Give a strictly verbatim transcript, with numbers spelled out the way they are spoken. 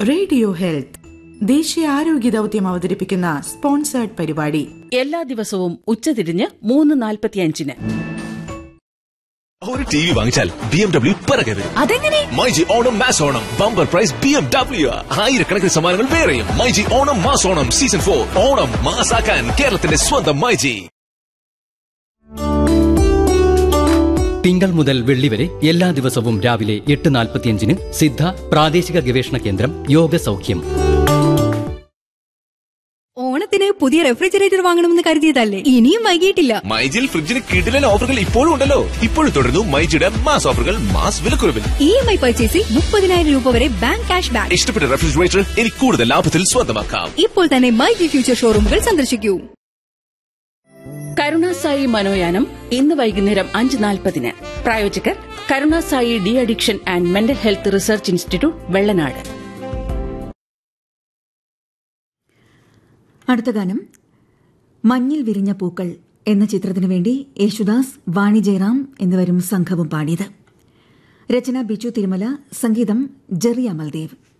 Radio health ദേശീയ ആരോഗ്യ ദൗത്യം അവതരിപ്പിക്കുന്ന സ്പോൺസേർഡ് പരിപാടി എല്ലാ ദിവസവും ഉച്ചതിരിഞ്ഞ് മൂന്ന് നാൽപ്പത്തിയഞ്ചിന്. ഒരു ടി വി വാങ്ങിച്ചാൽ ബി എം ഡബ്ല്യു പിറകെ വരും. അതെങ്ങനെ? MyG Onam mass Onam bumper prize B M W. ആയിരക്കണക്കിന് സമ്മാനങ്ങൾ വേറെയും. MyG Onam mass Onam season four. Onam മാസാക്കാൻ കേരളത്തിന്റെ സ്വന്തം മൈജി. തിങ്കൾ മുതൽ വെള്ളി വരെ എല്ലാ ദിവസവും രാവിലെ എട്ട് നാൽപ്പത്തിയഞ്ചിന് സിദ്ധ പ്രാദേശിക ഗവേഷണ കേന്ദ്രം യോഗ സൗഖ്യം. ഓണത്തിന് പുതിയ റെഫ്രിജറേറ്റർ വാങ്ങണമെന്ന് കരുതിയതല്ലേ? ഇനിയും വൈകിയിട്ടില്ല. മൈജിയിൽ ഫ്രിഡ്ജിന് കിടിലൻ ഓഫറുകൾ ഇപ്പോഴും ഉണ്ടല്ലോ. ഇപ്പോഴും തുടരുന്നു മൈജിയുടെ മാസ് ഓഫറുകൾ. മാസ് വിലക്കുറവിൽ ഇ എം ഐ പർച്ചേസിൽ മുപ്പതിനായിരം രൂപ വരെ ബാങ്ക് ക്യാഷ് ബാക്ക്. ഇഷ്ടപ്പെട്ട റെഫ്രിജറേറ്റർ ഇനി കൂടുതൽ ലാഭത്തിൽ സ്വന്തമാക്കാം. ഇപ്പോൾ തന്നെ മൈജി ഫ്യൂച്ചർ ഷോറൂമുകൾ സന്ദർശിക്കൂ. കരുണാസായി മനോയാനം ഇന്ന് വൈകുന്നേരം അഞ്ച് നാൽപ്പതിന്. പ്രായോജകർ Karunasai de addiction and mental health research institute, Vellanad. അടുത്ത ഗാനം മഞ്ഞിൽ വിരിഞ്ഞ പൂക്കൾ എന്ന ചിത്രത്തിനു വേണ്ടി യേശുദാസ്, വാണി ജയറാം എന്നിവരും സംഘവും പാടിയത്. രചന ബിജു തിരുമല, സംഗീതം ജെറി അമൽദേവ്.